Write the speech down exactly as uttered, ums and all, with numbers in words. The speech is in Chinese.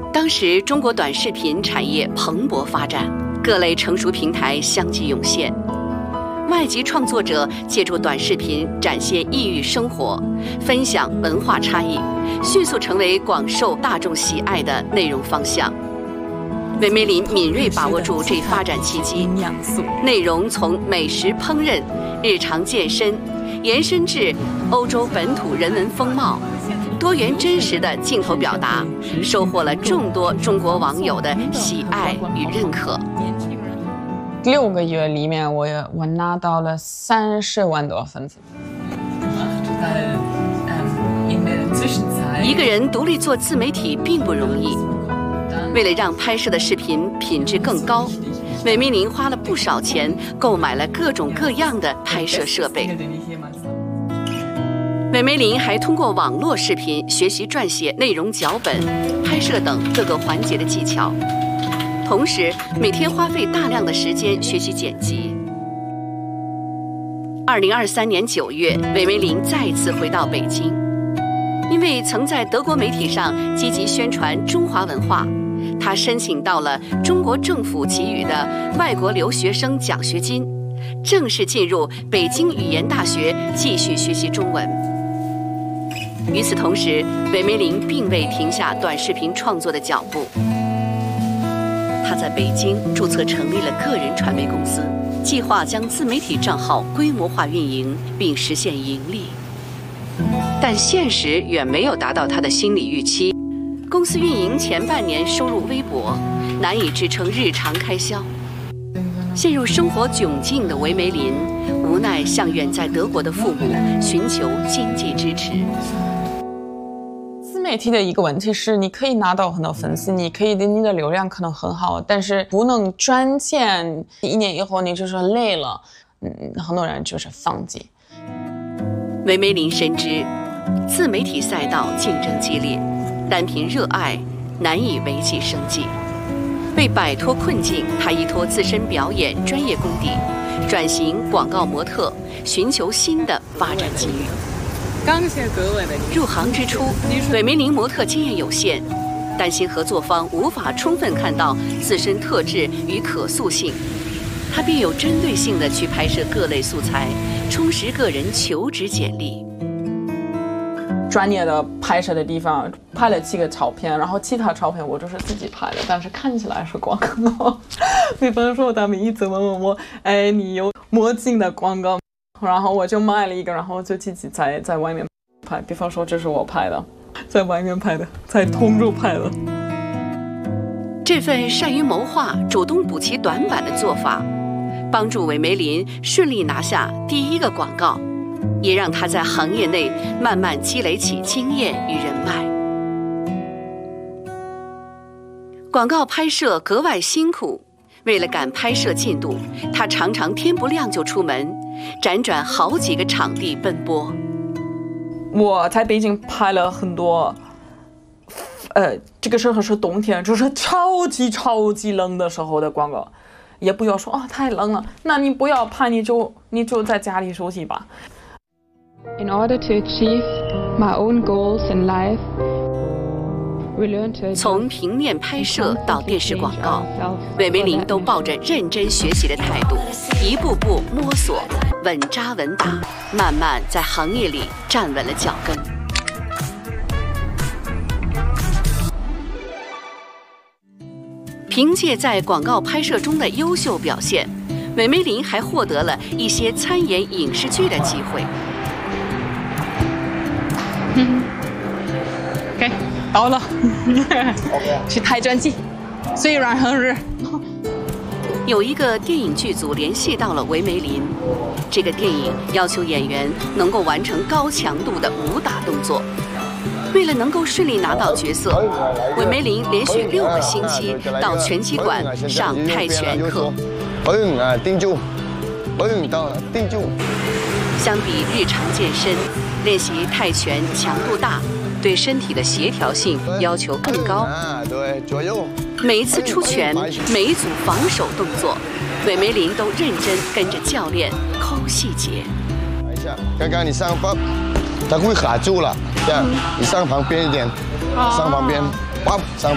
当时中国短视频产业蓬勃发展，各类成熟平台相继涌现。外籍创作者借助短视频展现异域生活，分享文化差异，迅速成为广受大众喜爱的内容方向。韦梅林敏锐把握住这发展契机，内容从美食烹饪、日常健身，延伸至欧洲本土人文风貌，多元真实的镜头表达，收获了众多中国网友的喜爱与认可。 六个月里面我，我我拿到了三十万多粉丝。 一个人独立做自媒体并不容易，为了让拍摄的视频品质更高，韦梅林花了不少钱购买了各种各样的拍摄设备。韦梅林还通过网络视频学习撰写内容脚本、拍摄等各个环节的技巧。同时，每天花费大量的时间学习剪辑。二零二三年九月，韦梅林再次回到北京，因为曾在德国媒体上积极宣传中华文化，他申请到了中国政府给予的外国留学生奖学金，正式进入北京语言大学继续学习中文。与此同时，韦梅林并未停下短视频创作的脚步。他在北京注册成立了个人传媒公司，计划将自媒体账号规模化运营并实现盈利。但现实远没有达到他的心理预期，公司运营前半年收入微薄，难以支撑日常开销。陷入生活窘境的韦梅林无奈向远在德国的父母寻求经济支持。 自媒体的一个问题是，你可以拿到很多粉丝，你可以你的流量可能很好，但是不能赚钱。一年以后你就是累了，嗯，很多人就是放弃。 韦梅林深知，自媒体赛道竞争激烈，单凭热爱难以维系生计。为摆脱困境，他依托自身表演专业功底，转型广告模特，寻求新的发展机遇。入行之初，韦梅林模特经验有限，担心合作方无法充分看到自身特质与可塑性，他便有针对性地去拍摄各类素材，充实个人求职简历。 专业的拍摄的地方拍了几个照片，然后其他照片我就是自己拍的，但是看起来是广告。比方说他们一直问问我，哎，你有墨镜的广告？然后我就买了一个，然后就自己在在外面拍。比方说这是我拍的，在外面拍的，在通州拍的。 这份善于谋划、主动补齐短板的做法，帮助韦梅林顺利拿下第一个广告，也让他在行业内慢慢积累起经验与人脉。广告拍摄格外辛苦，为了赶拍摄进度，他常常天不亮就出门，辗转好几个场地奔波。 我在北京拍了很多，呃，这个时候是冬天，就是超级超级冷的时候的广告，也不要说啊、哦、太冷了，那你不要拍，你就你就在家里休息吧。 In order to achieve my own goals in life, we learn to 从平面拍摄到电视广告，韦梅林都抱着认真学习的态度，一步步摸索，稳扎稳打，慢慢在行业里站稳了脚跟。凭借在广告拍摄中的优秀表现，韦梅林还获得了一些参演影视剧的机会。 嗯 OK， 到了，去拍专辑，虽然很热。 有一个电影剧组联系到了韦梅林，这个电影要求演员能够完成高强度的武打动作。为了能够顺利拿到角色，韦梅林连续六个星期到拳击馆上泰拳课。相比日常健身，练习泰拳强度大，对身体的协调性要求更高。每一次出拳，每一组防守动作，韦梅林都认真跟着教练抠细节。 刚刚你上ปั๊，它会卡住了，这样你上旁边一点，上旁边，ปั๊上。